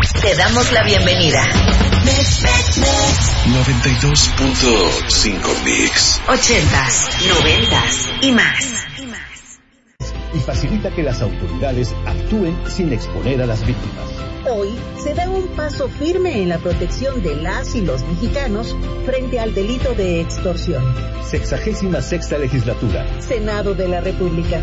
Te damos la bienvenida. 92.5 Mix. 80s, 90s y más. Y facilita que las autoridades actúen sin exponer a las víctimas. Hoy se da un paso firme en la protección de las y los mexicanos frente al delito de extorsión. 66ª legislatura. Senado de la República.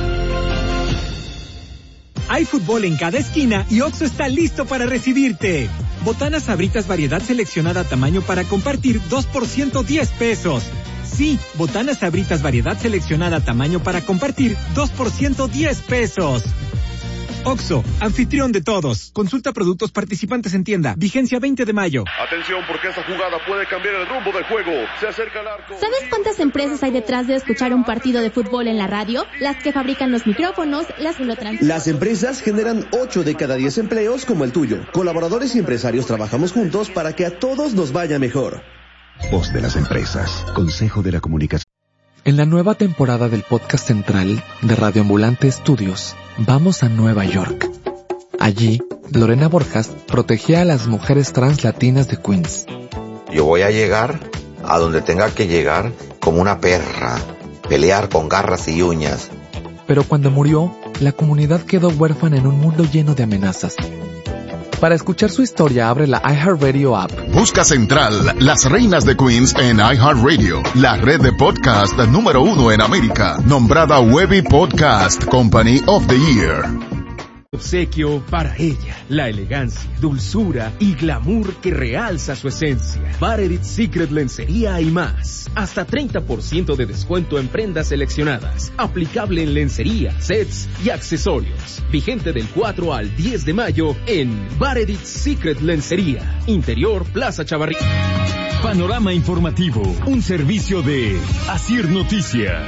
Hay fútbol en cada esquina y Oxxo está listo para recibirte. Botanas Sabritas variedad seleccionada tamaño para compartir 2 por 110 pesos. Sí, Botanas Sabritas variedad seleccionada tamaño para compartir 2 por 110 pesos. Oxxo, anfitrión de todos. Consulta productos participantes en tienda. Vigencia 20 de mayo. Atención, porque esta jugada puede cambiar el rumbo del juego. Se acerca el arco. ¿Sabes cuántas empresas hay detrás de escuchar un partido de fútbol en la radio? Las que fabrican los micrófonos, las que lo transmiten. Las empresas generan 8 de cada 10 empleos como el tuyo. Colaboradores y empresarios trabajamos juntos para que a todos nos vaya mejor. Voz de las empresas. Consejo de la Comunicación. En la nueva temporada del podcast central de Radio Ambulante Studios, vamos a Nueva York. Allí, Lorena Borjas protegía a las mujeres trans latinas de Queens. Yo voy a llegar a donde tenga que llegar como una perra, pelear con garras y uñas. Pero cuando murió, la comunidad quedó huérfana en un mundo lleno de amenazas. Para escuchar su historia, abre la iHeartRadio app. Busca Central, las reinas de Queens en iHeartRadio, la red de podcast número 1 en América, nombrada Webby Podcast Company of the Year. Obsequio para ella, la elegancia, dulzura y glamour que realza su esencia. Barefoot Secret Lencería y más. Hasta 30% de descuento en prendas seleccionadas. Aplicable en lencería, sets y accesorios. Vigente del 4 al 10 de mayo en Barefoot Secret Lencería. Interior Plaza Chavarría. Panorama informativo, un servicio de Asir Noticias.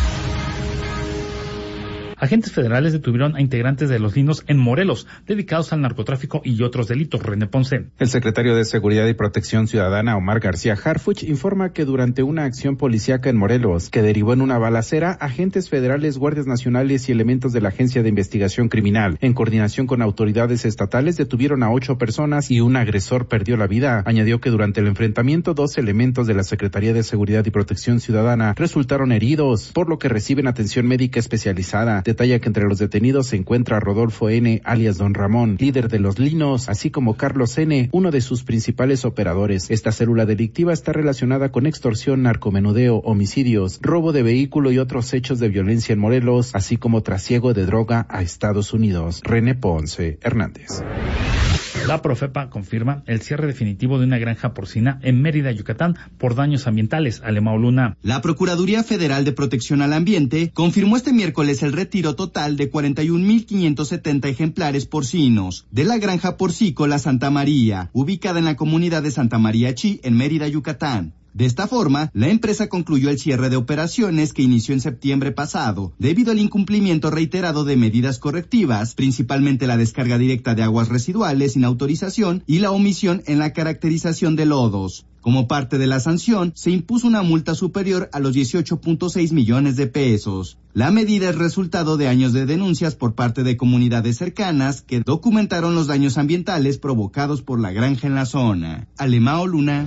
Agentes federales detuvieron a integrantes de Los Lindos en Morelos, dedicados al narcotráfico y otros delitos. René Ponce. El secretario de Seguridad y Protección Ciudadana, Omar García Harfuch, informa que durante una acción policíaca en Morelos, que derivó en una balacera, agentes federales, guardias nacionales y elementos de la Agencia de Investigación Criminal, en coordinación con autoridades estatales, detuvieron a 8 personas y un agresor perdió la vida. Añadió que durante el enfrentamiento, 2 elementos de la Secretaría de Seguridad y Protección Ciudadana resultaron heridos, por lo que reciben atención médica especializada. Detalla que entre los detenidos se encuentra Rodolfo N., alias Don Ramón, líder de Los Linos, así como Carlos N., uno de sus principales operadores. Esta célula delictiva está relacionada con extorsión, narcomenudeo, homicidios, robo de vehículo y otros hechos de violencia en Morelos, así como trasiego de droga a Estados Unidos. René Ponce Hernández. La Profepa confirma el cierre definitivo de una granja porcina en Mérida, Yucatán, por daños ambientales. Alemao Luna. La Procuraduría Federal de Protección al Ambiente confirmó este miércoles el retiro total de 41.570 ejemplares porcinos de la granja porcícola Santa María, ubicada en la comunidad de Santa María Chi, en Mérida, Yucatán. De esta forma, la empresa concluyó el cierre de operaciones que inició en septiembre pasado, debido al incumplimiento reiterado de medidas correctivas, principalmente la descarga directa de aguas residuales sin autorización y la omisión en la caracterización de lodos. Como parte de la sanción, se impuso una multa superior a los 18.6 millones de pesos. La medida es resultado de años de denuncias por parte de comunidades cercanas que documentaron los daños ambientales provocados por la granja en la zona. Alemao Luna.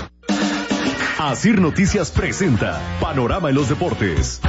Asir Noticias presenta Panorama en los Deportes.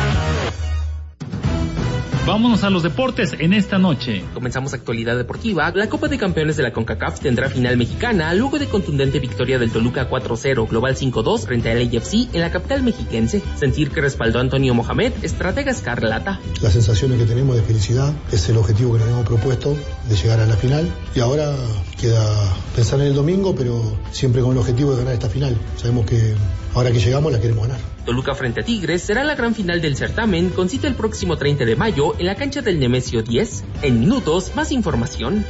Vámonos a los deportes en esta noche. Comenzamos actualidad deportiva. La Copa de Campeones de la CONCACAF tendrá final mexicana luego de contundente victoria del Toluca 4-0, global 5-2 frente al AFC en la capital mexiquense. Sentir que respaldó a Antonio Mohamed, estratega escarlata. Las sensaciones que tenemos de felicidad es el objetivo que nos hemos propuesto de llegar a la final y ahora queda pensar en el domingo, pero siempre con el objetivo de ganar esta final. Sabemos que ahora que llegamos la queremos ganar. Toluca frente a Tigres será la gran final del certamen, con cita el próximo 30 de mayo en la cancha del Nemesio 10. En minutos, más información.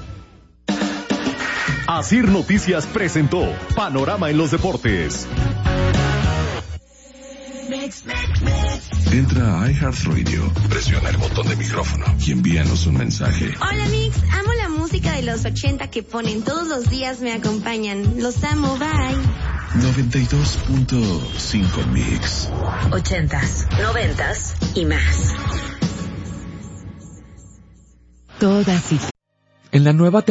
Asir Noticias presentó Panorama en los Deportes. Entra a iHeartRadio, presiona el botón de micrófono y envíanos un mensaje. Hola Mix, amo la música de los 80 que ponen todos los días, me acompañan. Los amo, bye. 92.5 Mix. 80s, 90s y más. Todas y... En la nueva